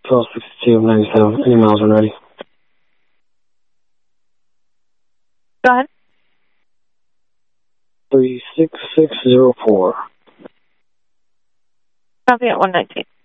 1262 97. Any miles when ready? Go ahead. 36604. Copy at 119.